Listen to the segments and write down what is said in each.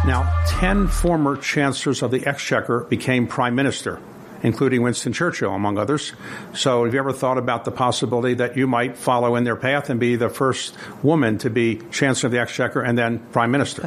Now, 10 former chancellors of the Exchequer became prime minister, including Winston Churchill, among others. So have you ever thought about the possibility that you might follow in their path and be the first woman to be Chancellor of the Exchequer and then Prime Minister?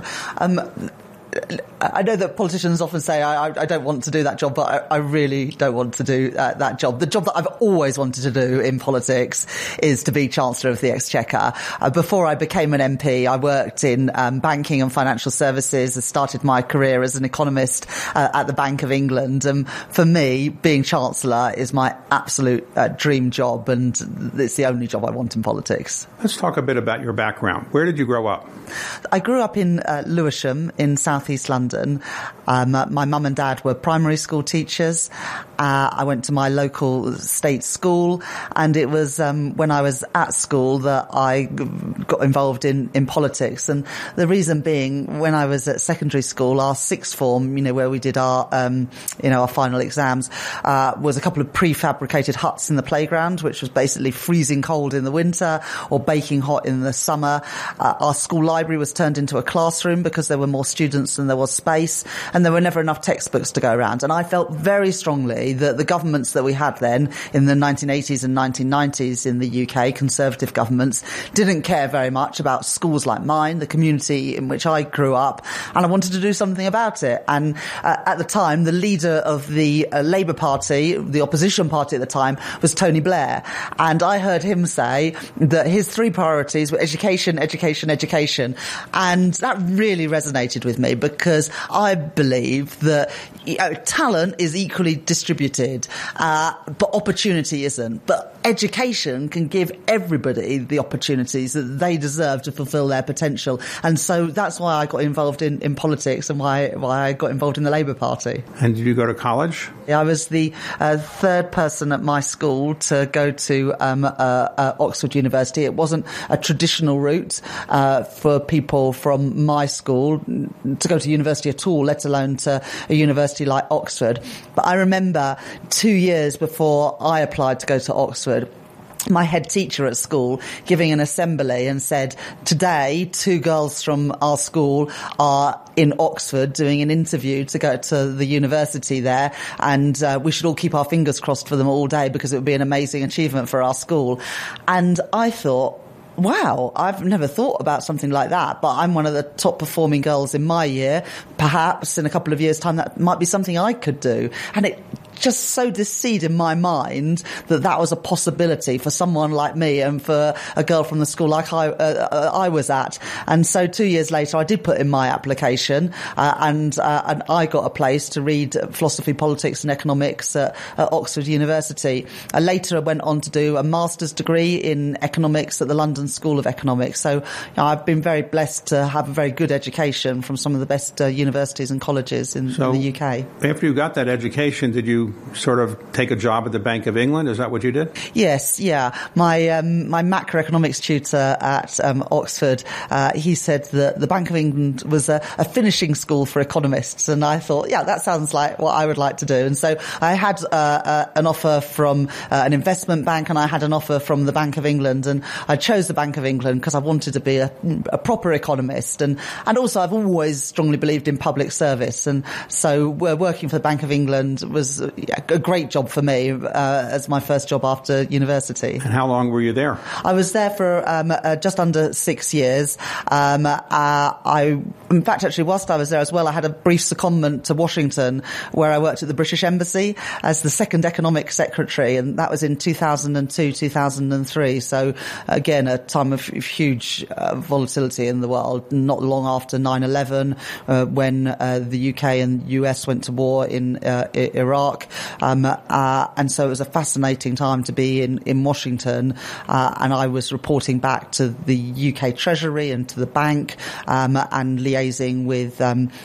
I know that politicians often say, I don't want to do that job, but I really don't want to do that job. The job that I've always wanted to do in politics is to be Chancellor of the Exchequer. Before I became an MP, I worked in banking and financial services. I started my career as an economist at the Bank of England. And for me, being Chancellor is my absolute dream job, and it's the only job I want in politics. Let's talk a bit about your background. Where did you grow up? I grew up in Lewisham in South East London. My mum and dad were primary school teachers. I went to my local state school, and it was when I was at school that I got involved in politics. And the reason being, when I was at secondary school, our sixth form, where we did our our final exams, was a couple of prefabricated huts in the playground, which was basically freezing cold in the winter or baking hot in the summer. Our school library was turned into a classroom because there were more students than there was space, and there were never enough textbooks to go around. And I felt very strongly that the governments that we had then in the 1980s and 1990s in the UK, Conservative governments, didn't care very much about schools like mine, the community in which I grew up, and I wanted to do something about it. And at the time, the leader of the Labour Party, the opposition party at the time, was Tony Blair. And I heard him say that his three priorities were education, education, education. And that really resonated with me, because I believe that talent is equally distributed, but opportunity isn't. But education can give everybody the opportunities that they deserve to fulfil their potential. And so that's why I got involved in politics, and why I got involved in the Labour Party. And did you go to college? I was the third person at my school to go to Oxford University. It wasn't a traditional route for people from my school to go to university at all, let alone to a university like Oxford. But I remember 2 years before I applied to go to Oxford, my head teacher at school giving an assembly and said, today 2 girls from our school are in Oxford doing an interview to go to the university there, and we should all keep our fingers crossed for them all day, because it would be an amazing achievement for our school. And I thought, wow, I've never thought about something like that, but I'm one of the top performing girls in my year. Perhaps in a couple of years' time that might be something I could do. And it just sowed this seed in my mind that was a possibility for someone like me and for a girl from the school like I was at. And so 2 years later, I did put in my application, and I got a place to read philosophy, politics and economics at Oxford University. Later, I went on to do a master's degree in economics at the London School of Economics. So I've been very blessed to have a very good education from some of the best universities and colleges in the UK. After you got that education, did you sort of take a job at the Bank of England? Is that what you did? Yes, yeah. My macroeconomics tutor at Oxford, he said that the Bank of England was a finishing school for economists, and I thought, yeah, that sounds like what I would like to do. And so I had an offer from an investment bank, and I had an offer from the Bank of England, and I chose the Bank of England because I wanted to be a proper economist, and also I've always strongly believed in public service, and so working for the Bank of England was a great job for me as my first job after university. And how long were you there? I was there for just under 6 years. In fact, actually, whilst I was there as well, I had a brief secondment to Washington, where I worked at the British Embassy as the second economic secretary, and that was in 2002, 2003. So again, a time of huge volatility in the world, not long after 9/11, when the UK and US went to war in Iraq. And so it was a fascinating time to be in Washington, and I was reporting back to the UK Treasury and to the bank, and liaising with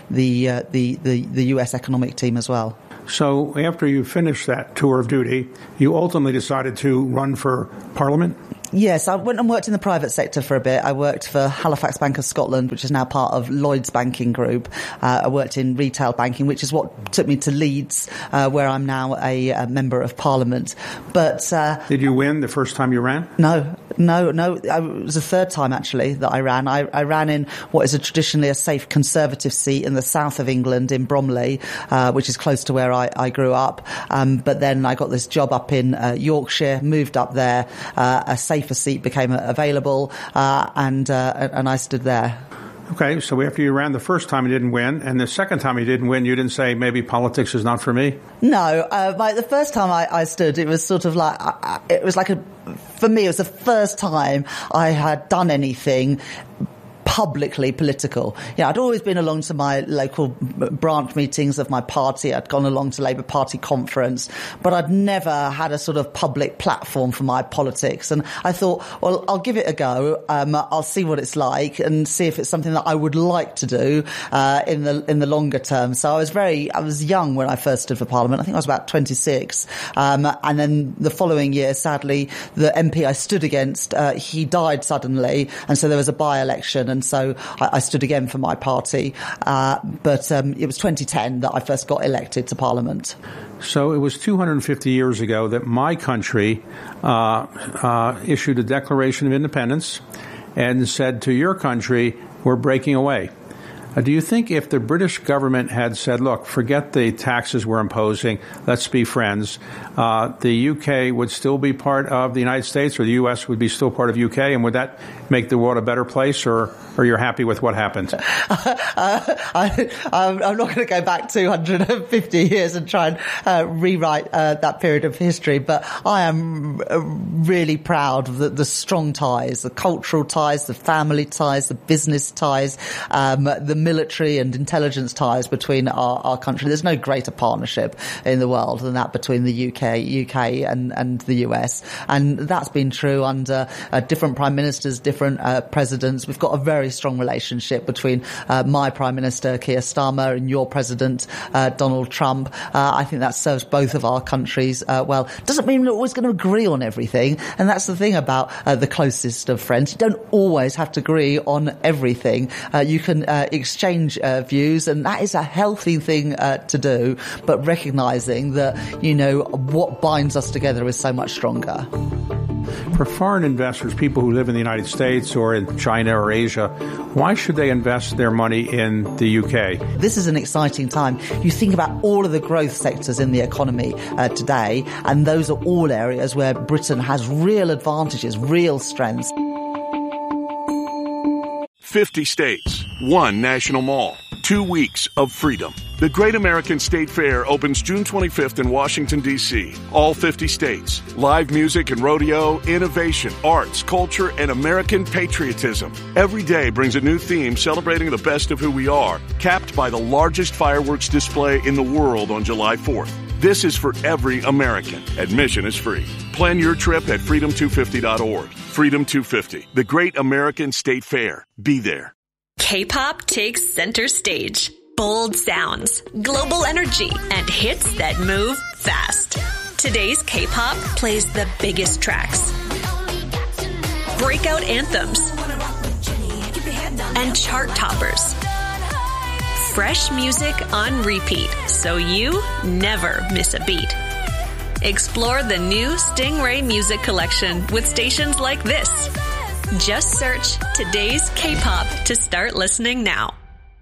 the US economic team as well. So after you finished that tour of duty, you ultimately decided to run for Parliament? Yes, I went and worked in the private sector for a bit. I worked for Halifax Bank of Scotland, which is now part of Lloyds Banking Group. I worked in retail banking, which is what took me to Leeds, where I'm now a member of Parliament. But did you win the first time you ran? No. It was the third time, actually, that I ran. I ran in what is traditionally a safe Conservative seat in the south of England, in Bromley, which is close to where I grew up. But then I got this job up in Yorkshire, moved up there, a safer seat became available, and I stood there. Okay, so after you ran the first time, you didn't win, and the second time you didn't win, you didn't say, maybe politics is not for me? No, the first time I stood, it was sort of like, for me, it was the first time I had done anything publicly political. I'd always been along to my local branch meetings of my party. I'd gone along to Labour Party conference, but I'd never had a sort of public platform for my politics. And I thought, well, I'll give it a go. I'll see what it's like and see if it's something that I would like to do in the longer term. So I was young when I first stood for Parliament. I think I was about 26. And then the following year, sadly, the MP I stood against, he died suddenly, and so there was a by-election. And so I stood again for my party. But it was 2010 that I first got elected to Parliament. So it was 250 years ago that my country issued a Declaration of Independence and said to your country, we're breaking away. Do you think if the British government had said, look, forget the taxes we're imposing, let's be friends, the UK would still be part of the United States, or the US would be still part of UK, and would that make the world a better place, or you're happy with what happened? I'm not going to go back 250 years and try and rewrite that period of history, but I am really proud of the strong ties, the cultural ties, the family ties, the business ties, the military and intelligence ties between our country. There's no greater partnership in the world than that between the UK and the US. And that's been true under different prime ministers, different presidents. We've got a very strong relationship between my Prime Minister, Keir Starmer, and your President, Donald Trump. I think that serves both of our countries well. Doesn't mean we're always going to agree on everything. And that's the thing about the closest of friends. You don't always have to agree on everything. You can exchange views, and that is a healthy thing to do, but recognizing that, what binds us together is so much stronger. For foreign investors, people who live in the United States or in China or Asia, why should they invest their money in the UK? This is an exciting time. You think about all of the growth sectors in the economy today, and those are all areas where Britain has real advantages, real strengths. 50 states, one national mall, 2 weeks of freedom. The Great American State Fair opens June 25th in Washington, D.C. All 50 states. Live music and rodeo, innovation, arts, culture, and American patriotism. Every day brings a new theme celebrating the best of who we are, capped by the largest fireworks display in the world on July 4th. This is for every American. Admission is free. Plan your trip at freedom250.org. Freedom 250, the Great American State Fair. Be there. K-pop takes center stage. Bold sounds, global energy, and hits that move fast. Today's K-pop plays the biggest tracks, breakout anthems, and chart toppers. Fresh music on repeat, so you never miss a beat. Explore the new Stingray Music Collection with stations like this. Just search Today's K-pop to start listening now.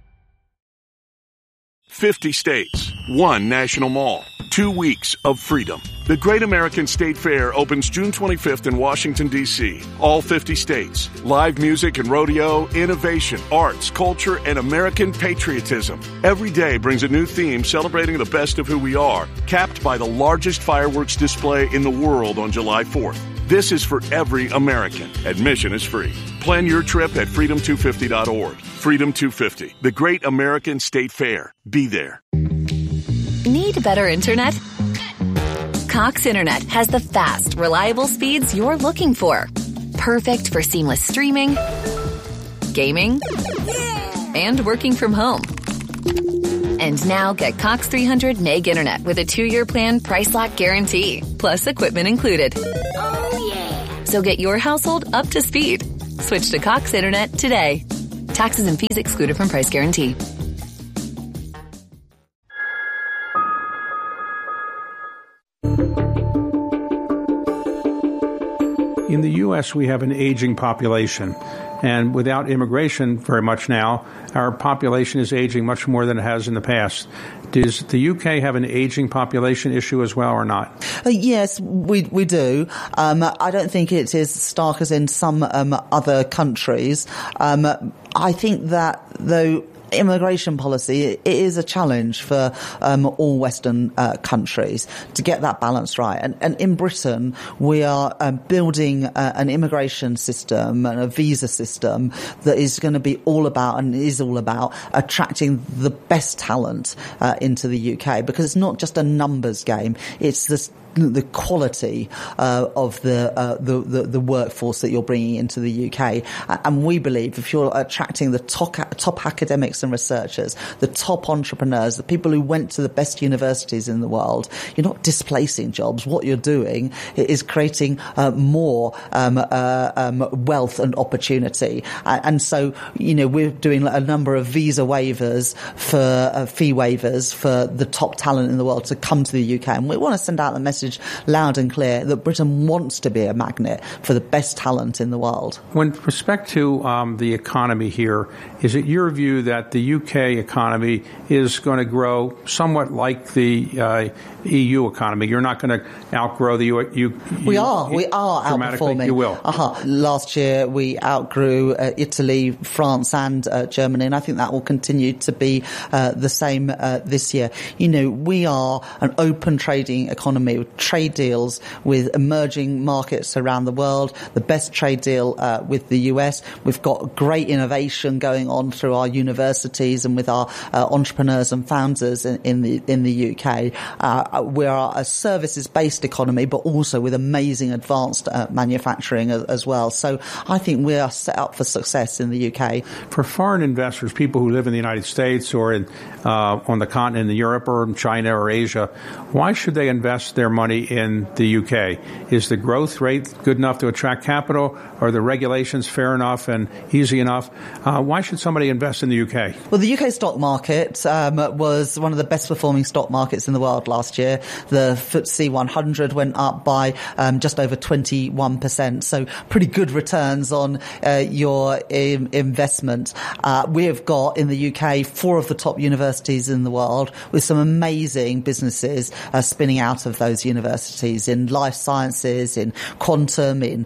50 states, one national mall, 2 weeks of freedom. The Great American State Fair opens June 25th in Washington, D.C. All 50 states. Live music and rodeo, innovation, arts, culture, and American patriotism. Every day brings a new theme celebrating the best of who we are, capped by the largest fireworks display in the world on July 4th. This is for every American. Admission is free. Plan your trip at freedom250.org. Freedom 250, the Great American State Fair. Be there. Need better internet? Cox Internet has the fast, reliable speeds you're looking for. Perfect for seamless streaming, gaming, and working from home. And now get Cox 300 meg internet with a 2-year plan price lock guarantee, plus equipment included. So get your household up to speed. Switch to Cox Internet today. Taxes and fees excluded from price guarantee. In the U.S., we have an aging population, and without immigration very much now, our population is aging much more than it has in the past. Does the U.K. have an aging population issue as well or not? Yes, we do. I don't think it is stark as in some other countries. I think that, though, immigration policy, it is a challenge for all Western countries to get that balance right. And in Britain, we are building an immigration system and a visa system that is going to be all about and is all about attracting the best talent into the UK, because it's not just a numbers game. It's the quality of the workforce that you're bringing into the UK. And we believe if you're attracting the top academics and researchers, the top entrepreneurs, the people who went to the best universities in the world, you're not displacing jobs. What you're doing is creating more wealth and opportunity. And so, we're doing a number of visa waivers for fee waivers for the top talent in the world to come to the UK. And we want to send out the message loud and clear that Britain wants to be a magnet for the best talent in the world. With respect to the economy here, is it your view that the UK economy is going to grow somewhat like the EU economy? You're not going to outgrow the EU? We are outperforming. You will. Last year we outgrew Italy, France and Germany, and I think that will continue to be the same this year. We are an open trading economy with trade deals with emerging markets around the world, the best trade deal with the US. We've got great innovation going on through our universities and with our entrepreneurs and founders in the UK. We are a services-based economy, but also with amazing advanced manufacturing as well. So I think we are set up for success in the UK. For foreign investors, people who live in the United States or on the continent in Europe or in China or Asia, why should they invest their money in the UK? Is the growth rate good enough to attract capital? Are the regulations fair enough and easy enough? Why should somebody invest in the UK? Well, the UK stock market was one of the best performing stock markets in the world last year. The FTSE 100 went up by just over 21%. So pretty good returns on your investment. We have got in the UK 4 of the top universities in the world with some amazing businesses spinning out of those universities in life sciences, in quantum, in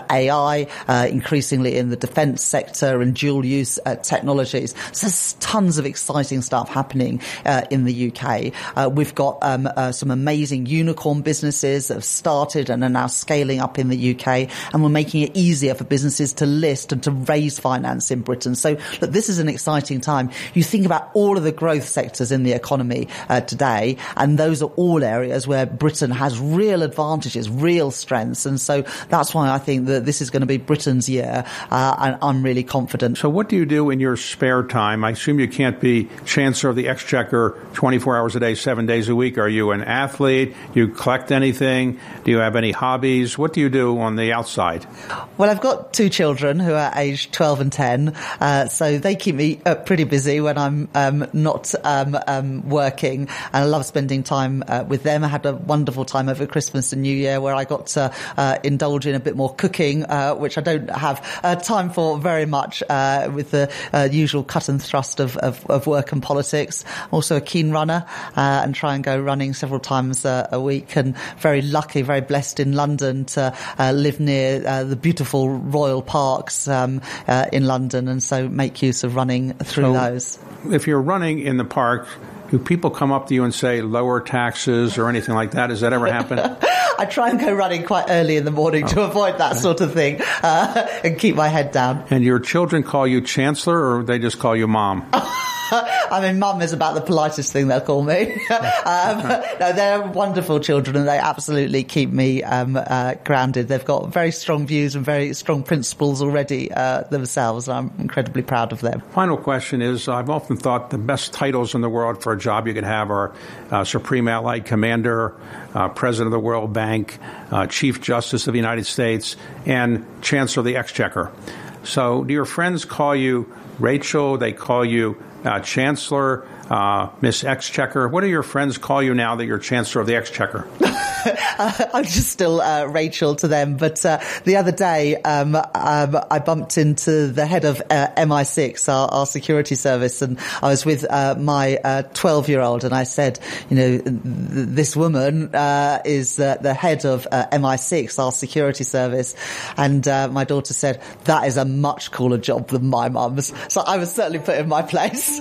AI, increasingly in the defence sector and dual use technologies. So there's tons of exciting stuff happening in the UK. We've got some amazing unicorn businesses that have started and are now scaling up in the UK, and we're making it easier for businesses to list and to raise finance in Britain. So look, this is an exciting time. You think about all of the growth sectors in the economy today, and those are all areas where Britain has real advantages, real strengths. And so that's why I think that this is going to be Britain's year, and I'm really confident. So what do you do in your spare time? I assume you can't be Chancellor of the Exchequer 24 hours a day, 7 days a week. Are you an athlete? Do you collect anything? Do you have any hobbies? What do you do on the outside? Well, I've got 2 children who are aged 12 and 10, so they keep me pretty busy when I'm not working, and I love spending time with them. I had a wonderful time over Christmas and New Year where I got to indulge in a bit more cooking, which I don't have time for very much with the usual cut and thrust of work and politics. I'm also a keen runner and try and go running several times a week, and very lucky, very blessed in London to live near the beautiful royal parks in London, and so make use of running through those. If you're running in the park, do people come up to you and say lower taxes or anything like that? Does that ever happen? I try and go running quite early in the morning to avoid that sort of thing and keep my head down. And your children call you Chancellor, or they just call you Mom? I mean, mum is about the politest thing they'll call me. No, they're wonderful children, and they absolutely keep me grounded. They've got very strong views and very strong principles already themselves, and I'm incredibly proud of them. Final question is, I've often thought the best titles in the world for a job you could have are Supreme Allied Commander, President of the World Bank, Chief Justice of the United States, and Chancellor of the Exchequer. So do your friends call you Rachel? They call you Chancellor, Miss Exchequer? What do your friends call you now that you're Chancellor of the Exchequer? I'm just still Rachel to them. But the other day, I bumped into the head of MI6, our security service, and I was with my 12-year-old, and I said, this woman is the head of MI6, our security service. And my daughter said, that is a much cooler job than my mum's. So I was certainly put in my place.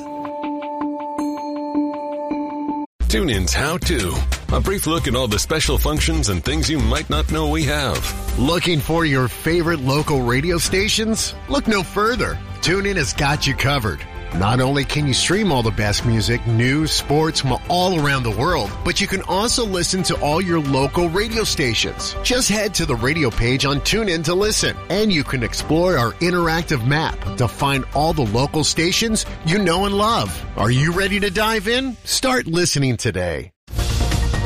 TuneIn's How To. A brief look at all the special functions and things you might not know we have. Looking for your favorite local radio stations? Look no further. TuneIn has got you covered. Not only can you stream all the best music, news, sports from all around the world, but you can also listen to all your local radio stations. Just head to the radio page on TuneIn to listen, and you can explore our interactive map to find all the local stations you know and love. Are you ready to dive in? Start listening today.